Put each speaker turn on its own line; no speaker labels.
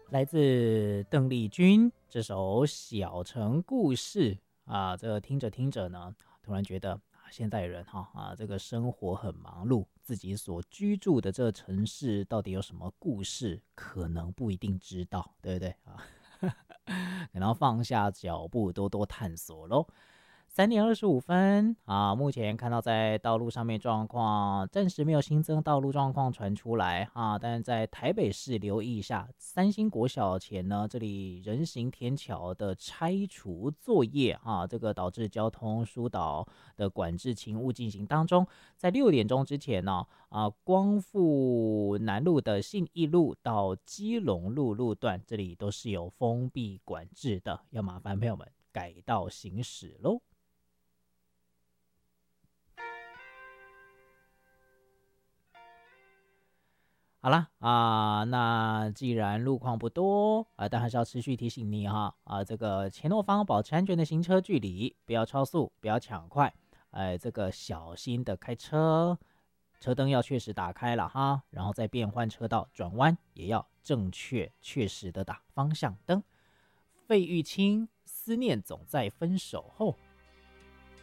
来自邓丽君这首《小城故事》啊，这个听着听着呢，突然觉得现代人这个生活很忙碌，自己所居住的这个城市到底有什么故事，可能不一定知道，对不对啊？可能要放下脚步，多多探索喽。3:25啊，目前看到在道路上面状况，暂时没有新增道路状况传出来啊，但是在台北市留意一下，三星国小前呢，这里人行天桥的拆除作业啊，这个导致交通疏导的管制勤务进行当中，在6点钟之前呢，光复南路的信义路到基隆路路段，这里都是有封闭管制的，要麻烦朋友们改道行驶喽。好啦那既然路况不多但还是要持续提醒你这个前后方保持安全的行车距离，不要超速，不要抢快，这个小心的开车，车灯要确实打开了然后再变换车道转弯也要正确确实的打方向灯。费玉清，思念总在分手后。